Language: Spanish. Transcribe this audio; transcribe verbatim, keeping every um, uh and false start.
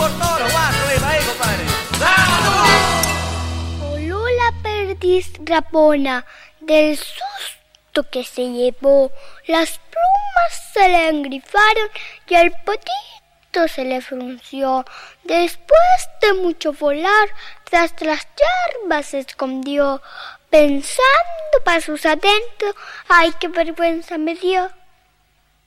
por todos los guantes, venga ahí, compadre. ¡Vamos! Voló la perdiz rapona del susto que se llevó. Las plumas se le engrifaron y el potito se le frunció. Después de mucho volar, tras las hierbas se escondió, pensando pasos adentro, ¡ay, qué vergüenza me dio!